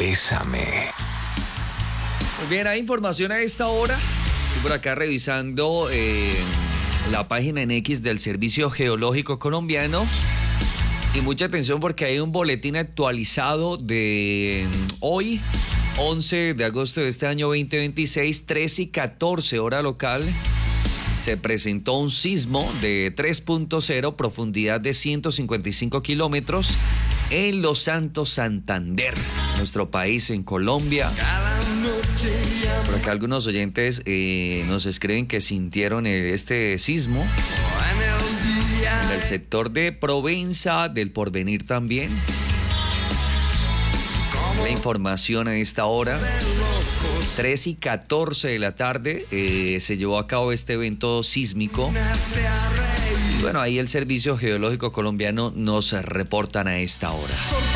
Bésame. Muy bien, hay información a esta hora. Estoy por acá revisando la página en X del Servicio Geológico Colombiano. Y mucha atención porque hay un boletín actualizado de hoy, 11 de agosto de este año 2026, 3:14 hora local. Se presentó un sismo de 3.0, profundidad de 155 kilómetros en Los Santos, Santander, nuestro país, en Colombia. Por acá algunos oyentes nos escriben que sintieron este sismo en el sector de Provenza, del Porvenir también. La información a esta hora, 3:14 de la tarde, se llevó a cabo este evento sísmico. Y bueno, ahí el Servicio Geológico Colombiano nos reportan a esta hora.